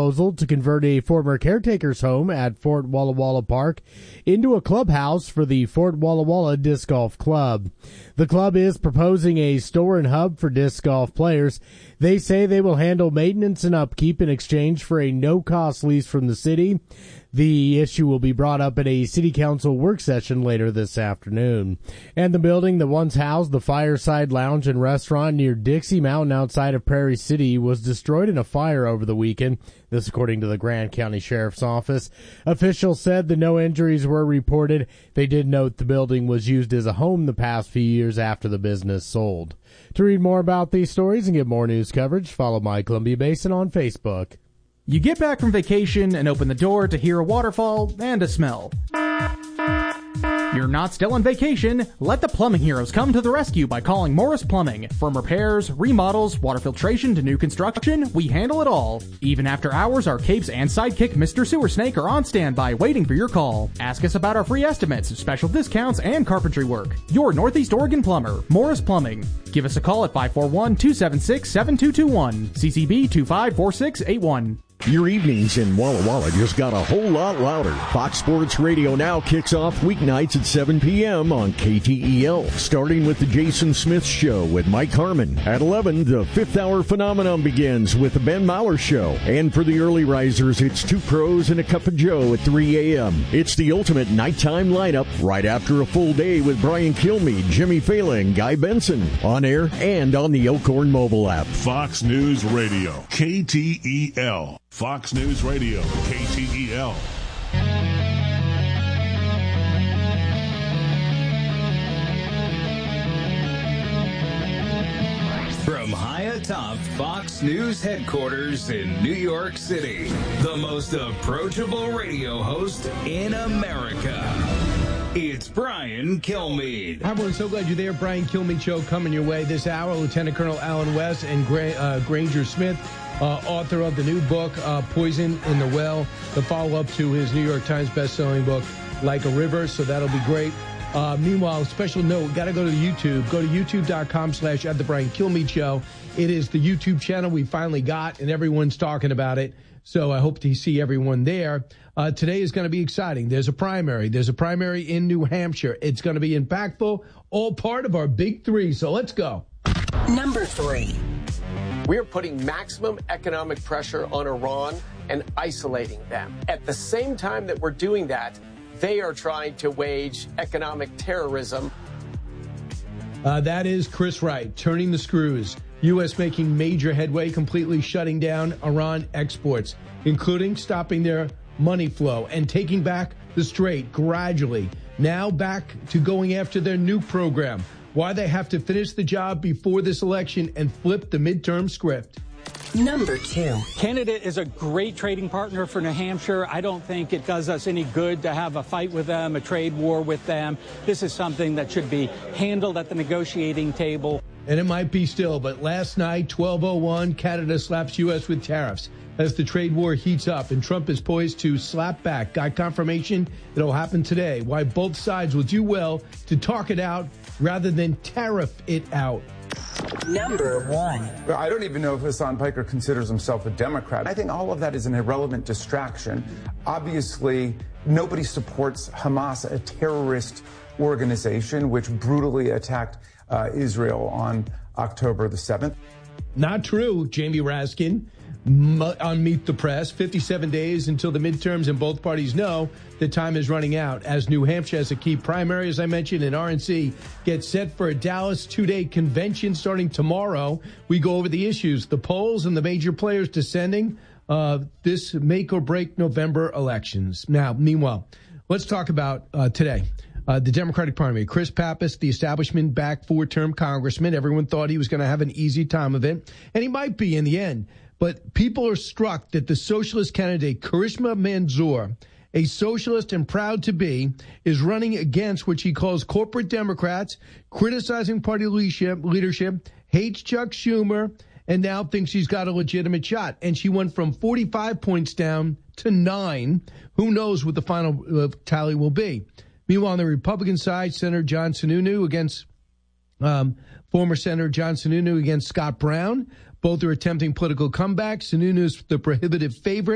proposal to convert a former caretaker's home at Fort Walla Walla Park into a clubhouse for the Fort Walla Walla Disc Golf Club. The club is proposing a store and hub for disc golf players. They say they will handle maintenance and upkeep in exchange for a no-cost lease from the city. The issue will be brought up at a city council work session later this afternoon. And the building that once housed the Fireside Lounge and Restaurant near Dixie Mountain outside of Prairie City was destroyed in a fire over the weekend. This according to the Grant County Sheriff's Office. Officials said that no injuries were reported. They did note the building was used as a home the past few years after the business sold. To read more about these stories and get more news coverage, follow My Columbia Basin on Facebook. You get back from vacation and open the door to hear a waterfall and a smell. You're not still on vacation? Let the plumbing heroes come to the rescue by calling Morris Plumbing. From repairs, remodels, water filtration to new construction, we handle it all. Even after hours, our capes and sidekick Mr. Sewer Snake are on standby waiting for your call. Ask us about our free estimates, special discounts, and carpentry work. Your Northeast Oregon plumber, Morris Plumbing. Give us a call at 541-276-7221. CCB 254681. Your evenings in Walla Walla just got a whole lot louder. Fox Sports Radio now kicks off weeknights at 7 p.m. on KTEL, starting with the Jason Smith Show with Mike Harmon. At 11, the Fifth Hour Phenomenon begins with the Ben Maurer Show. And for the early risers, it's Two Pros and a Cup of Joe at 3 a.m. It's the ultimate nighttime lineup right after a full day with Brian Kilmeade, Jimmy Fallon, and Guy Benson. On air and on the Elkhorn mobile app. Fox News Radio, KTEL. Fox News Radio, KTEL. From high atop Fox News headquarters in New York City, the most approachable radio host in America. It's Brian Kilmeade. Hi, everyone. So glad you're there. Brian Kilmeade Show coming your way this hour. Lieutenant Colonel Alan West and Granger Smith, author of the new book, Poison in the Well, the follow-up to his New York Times best-selling book, Like a River, so that'll be great. Meanwhile, special note, got to go to YouTube. Go to youtube.com/at the Brian Kilmeade Show. It is the YouTube channel we finally got, and everyone's talking about it. So I hope to see everyone there. Today is going to be exciting. There's a primary. There's a primary in New Hampshire. It's going to be impactful, all part of our big three. So let's go. Number 3. We are putting maximum economic pressure on Iran and isolating them. At the same time that we're doing that, they are trying to wage economic terrorism. That is Chris Wright, turning the screws. U.S. making major headway, completely shutting down Iran exports, including stopping their money flow and taking back the Strait gradually. Now back to going after their nuke program. Why they have to finish the job before this election and flip the midterm script. Number 2. Canada is a great trading partner for New Hampshire. I don't think it does us any good to have a fight with them, a trade war with them. This is something that should be handled at the negotiating table. And it might be still, but last night, 12:01, Canada slaps U.S. with tariffs as the trade war heats up, and Trump is poised to slap back. Got confirmation it'll happen today. Why both sides will do well to talk it out rather than tariff it out. Number 1. Well, I don't even know if Hassan Piker considers himself a Democrat. I think all of that is an irrelevant distraction. Obviously, nobody supports Hamas, a terrorist organization which brutally attacked Israel on October the 7th. Not true, Jamie Raskin. On Meet the Press, 57 days until the midterms, and both parties know the time is running out. As New Hampshire has a key primary, as I mentioned, and RNC gets set for a Dallas two-day convention starting tomorrow. We go over the issues, the polls, and the major players descending this make-or-break November elections. Now, meanwhile, let's talk about today. The Democratic primary. Chris Pappas, the establishment-backed four-term congressman. Everyone thought he was going to have an easy time of it, and he might be in the end. But people are struck that the socialist candidate, Karishma Manzoor, a socialist and proud to be, is running against what she calls corporate Democrats, criticizing party leadership, hates Chuck Schumer, and now thinks she's got a legitimate shot. And she went from 45 points down to 9. Who knows what the final tally will be? Meanwhile, on the Republican side, Senator John Sununu against former Senator John Sununu against Scott Brown. Both are attempting political comebacks. Sununu's the prohibitive favorite.